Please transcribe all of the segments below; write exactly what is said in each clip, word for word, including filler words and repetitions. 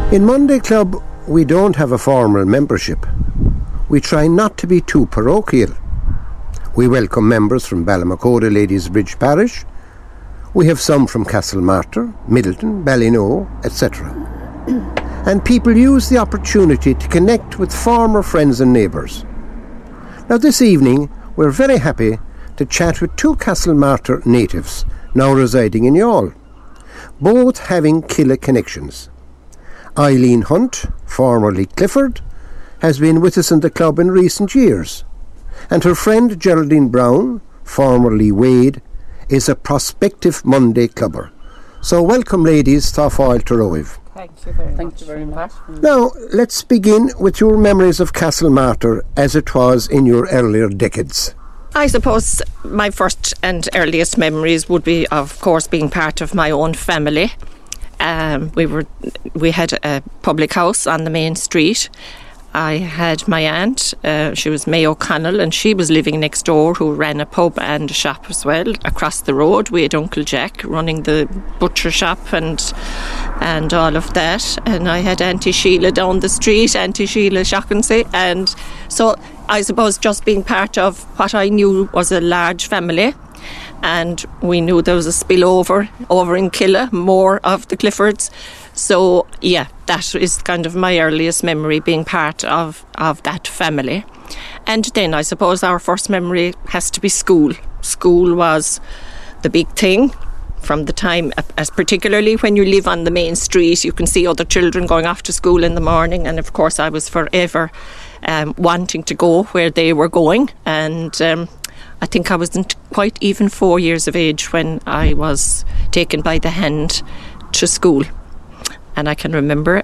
In Monday Club, we don't have a formal membership. We try not to be too parochial. We welcome members from Ballymacoda Ladies Bridge Parish. We have some from Castlemartyr, Middleton, Ballyknoe, et cetera. And people use the opportunity to connect with former friends and neighbours. Now this evening, we're very happy to chat with two Castlemartyr natives now residing in Youghal, both having Killa connections. Eileen Hunt, formerly Clifford, has been with us in the club in recent years, and her friend Geraldine Brown, formerly Wade, is a prospective Monday clubber. So welcome, ladies, to Foyle to Roiv. Thank you very Thank much. you very much. Now, let's begin with your memories of Castlemartyr as it was in your earlier decades. I suppose my first and earliest memories would be, of course, being part of my own family. Um, we were, we had a public house on the main street. I had my aunt, uh, she was May O'Connell, and she was living next door, who ran a pub and a shop as well. Across the road we had Uncle Jack running the butcher shop and and all of that. And I had Auntie Sheila down the street, Auntie Sheila Shaughnessy. And so I suppose just being part of what I knew was a large family. And we knew there was a spillover over in Killa, more of the Cliffords. So, yeah, that is kind of my earliest memory, being part of, of that family. And then I suppose our first memory has to be school. School was the big thing from the time, as particularly when you live on the main street, you can see other children going off to school in the morning. And of course, I was forever um, wanting to go where they were going. And um, I think I wasn't quite even four years of age when I was taken by the hand to school. And I can remember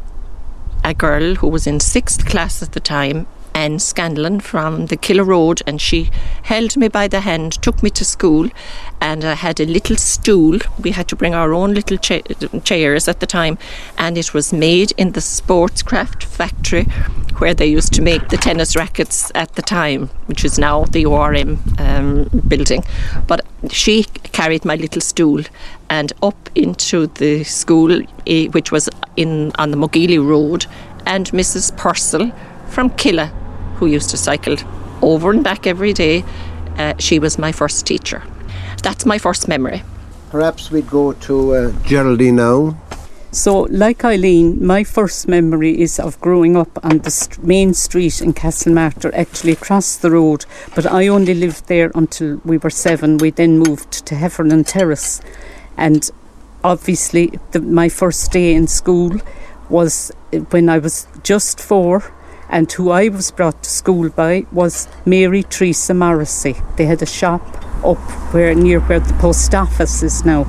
a girl who was in sixth class at the time, Anne Scanlon from the Killa Road, and she held me by the hand, took me to school, and I had a little stool. We had to bring our own little cha- chairs at the time, and it was made in the Sportscraft factory where they used to make the tennis rackets at the time, which is now the O R M um, building. But she carried my little stool and up into the school, eh, which was in on the Muggeely Road, and Missus Purcell from Killa, who used to cycle over and back every day, uh, she was my first teacher. That's my first memory. Perhaps we'd go to uh, Geraldine now. So, like Eileen, my first memory is of growing up on the st- main street in Castlemartyr, actually across the road. But I only lived there until we were seven. We then moved to Heffernan Terrace. And obviously, the, my first day in school was when I was just four. And who I was brought to school by was Mary Teresa Morrissey. They had a shop up where near where the post office is now.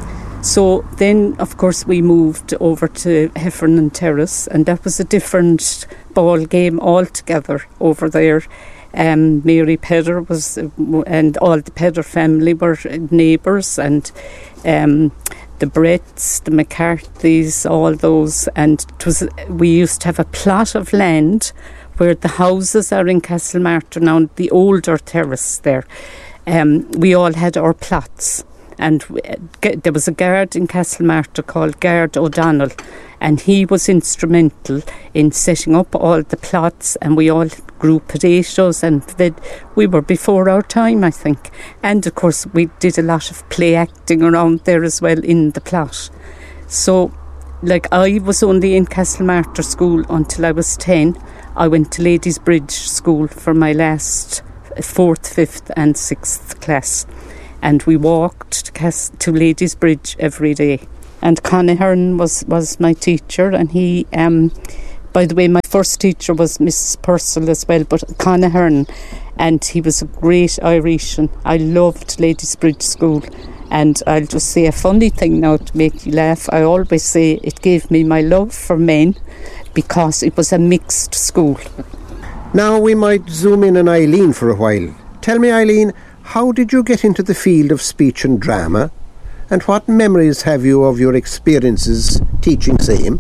So then, of course, we moved over to Heffernan Terrace, and that was a different ball game altogether over there. Um, Mary Pedder was, and all the Pedder family were neighbours, and um, the Bretts, the McCarthys, all those. And it was, we used to have a plot of land where the houses are in Castlemartyr now, the older terrace there. Um, we all had our plots. And we, there was a guard in Castlemartyr called Guard O'Donnell, and he was instrumental in setting up all the plots, and we all grew potatoes, and then we were before our time, I think. And of course we did a lot of play acting around there as well in the plot. So, like, I was only in Castlemartyr school until I was ten. I went to Ladies Bridge School for my last fourth, fifth and sixth class. And we walked to, Cas- to Ladies Bridge every day. And Connie Hearn was, was my teacher, and he, um, by the way, my first teacher was Missus Purcell as well, but Connie Hearn, and he was a great Irishan. I loved Ladies Bridge School, and I'll just say a funny thing now to make you laugh. I always say it gave me my love for men because it was a mixed school. Now we might zoom in on Eileen for a while. Tell me, Eileen, how did you get into the field of speech and drama? And what memories have you of your experiences teaching same?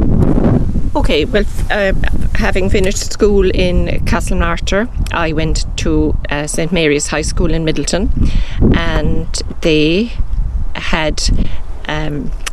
Okay, well, uh, having finished school in Castlemartyr, I went to uh, Saint Mary's High School in Middleton, and they had um,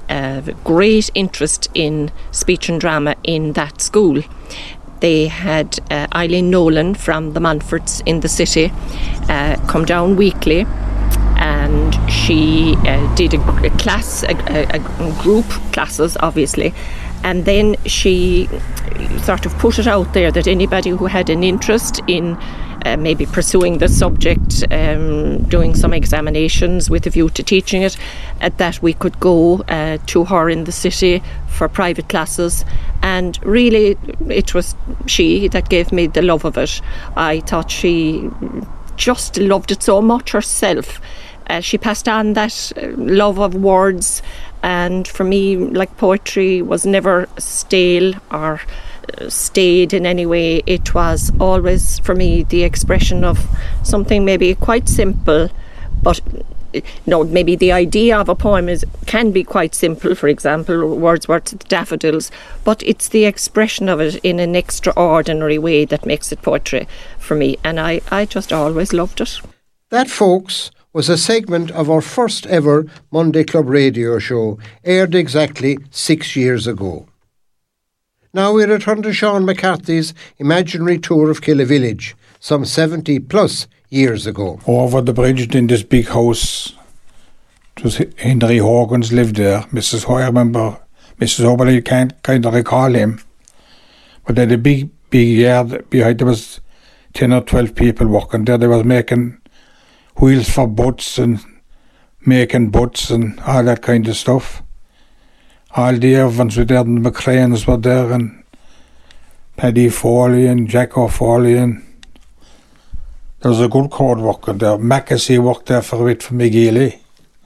a great interest in speech and drama in that school. They had uh, Eileen Nolan from the Montforts in the city uh, come down weekly, and she uh, did a, a class, a, a, a group classes, obviously, and then she sort of put it out there that anybody who had an interest in uh, maybe pursuing the subject, um, doing some examinations with a view to teaching it, uh, that we could go uh, to her in the city for private classes. And really, it was she that gave me the love of it. I thought she just loved it so much herself. Uh, she passed on that uh, love of words, and for me, like, poetry was never stale or uh, stayed in any way. It was always, for me, the expression of something maybe quite simple, but you know, maybe the idea of a poem is can be quite simple. For example, Wordsworth's Daffodils, but it's the expression of it in an extraordinary way that makes it poetry for me, and I, I just always loved it. That, folks, was a segment of our first ever Monday Club radio show, aired exactly six years ago. Now we return to Sean McCarthy's imaginary tour of Killa Village, some seventy plus years ago. Over the bridge in this big house, it was Henry Horgans lived there. Missus Hoy, I remember Missus Oberly can't kind of recall him, but they had a big, big yard behind. There was ten or twelve people working there. They was making wheels for boats and making boats and all that kind of stuff. All the Evans were there, and the McLeans were there, and Paddy Foley and Jack O'Foley, and there was a good crowd working there. Mackesy worked there for a bit for McGeely.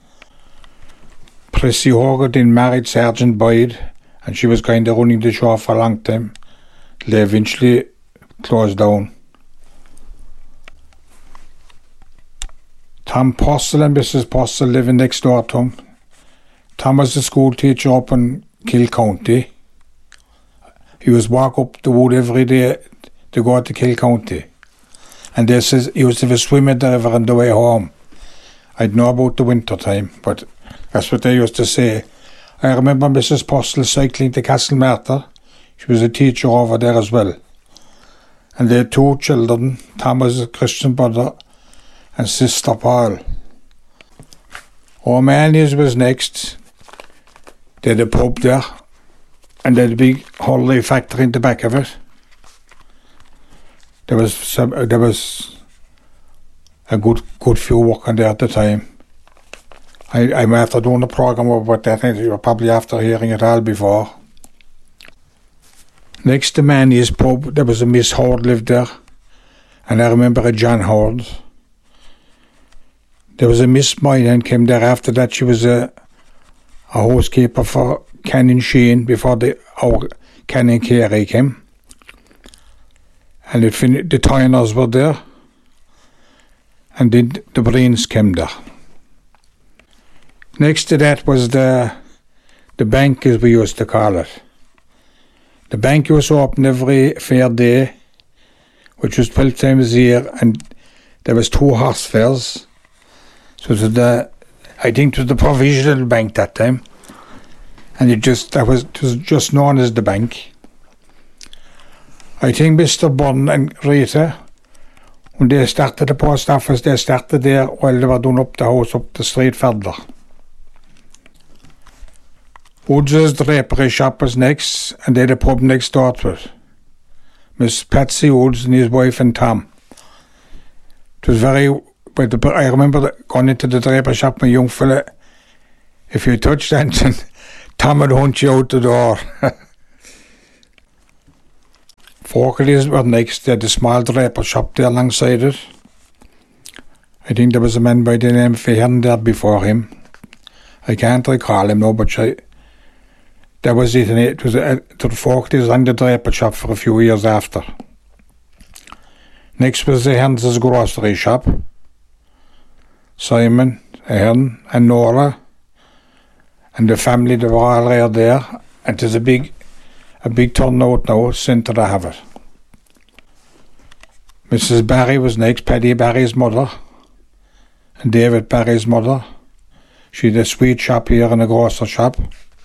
Prissy Hogarth married Sergeant Boyd, and she was kind of running the show for a long time. They eventually closed down. Tom Postle and Missus Postle living next door to him. Tom was a school teacher up in Kill County. He was walk up the wood every day to go to Kill County. And they says he used to have a swim in the river on the way home. I'd know about the winter time, but that's what they used to say. I remember Missus Postle cycling to Castlemartyr. She was a teacher over there as well. And they had two children. Tom was a Christian brother, and Sister Paul. O'Mahony's was next. They had a pub there, and they had a big holiday factory in the back of it. There was some, there was a good good few working there at the time. I, I'm after doing a programme about that, and you were probably after hearing it all before. Next to Manny's pub, there was a Miss Horde lived there, and I remember a John Horde. There was a Miss Moynihan came there after that. She was a, a housekeeper for Canon Sheen before the our Canon Carey came. And it fin- the Tyners were there. And then the Breens came there. Next to that was the the bank, as we used to call it. The bank was open every fair day, which was twelve times a year, and there was two horse fairs. So it was the, I think it was the provisional bank that time, and it just that was it was just known as the bank. I think Mister Byrne and Rita, when they started the post office, they started there while they were doing up the house up the street further. Woods' drapery shop was next, and they had a pub next door to it. Miss Patsy Woods and his wife and Tom. It was very. But the, I remember going into the draper shop, my young fella, if you touched anything, Tom would hunt you out the door. Forkley's were next. They had a small draper shop there alongside it. I think there was a man by the name of Fehan there before him. I can't recall him now, but I, that was it. And it was a, the Forkley's and the draper shop for a few years after. Next was the Hans's grocery shop. Simon, Aaron and Nora and the family, they were all right there, and there's a big a big turnout now since they have it. Missus Barry was next, Paddy Barry's mother, and David Barry's mother. She had a sweet shop here and a grocer shop.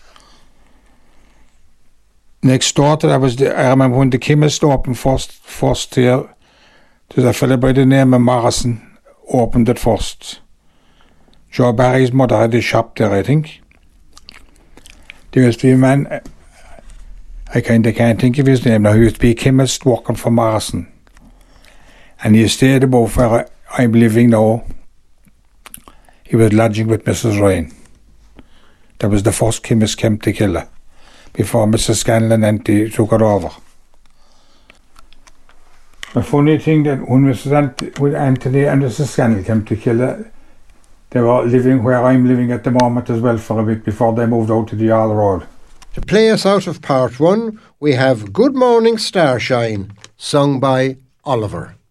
Next door to that was the, I remember when the chemist opened first, first here, there's a fellow by the name of Morrison opened it first. Joe Barry's mother had a shop there, I think. There used to be a man, I kind of can't think of his name now, he used to be a chemist working for Morrison. And he stayed above where I'm living now. He was lodging with Missus Ryan. That was the first chemist came to Killa, before Missus Scanlon and they took it over. The funny thing that when Missus Ant- when Anthony and Missus Scanlon came to Killa, they were living where I'm living at the moment as well for a bit before they moved out to the All Road. To play us out of part one, we have Good Morning Starshine, sung by Oliver.